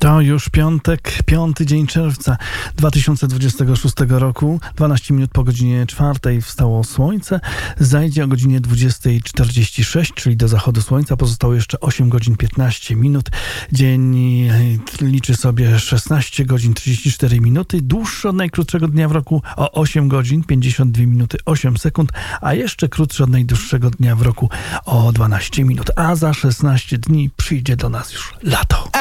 To już piątek, 5 dzień czerwca 2026 roku. 12 minut po godzinie 4 wstało słońce. Zajdzie o godzinie 20:46, czyli do zachodu słońca. Pozostało jeszcze 8 godzin 15 minut. Dzień liczy sobie 16 godzin 34 minuty. Dłuższy od najkrótszego dnia w roku o 8 godzin 52 minuty 8 sekund, a jeszcze krótszy od najdłuższego dnia w roku o 12 minut. A za 16 dni przyjdzie do nas już lato.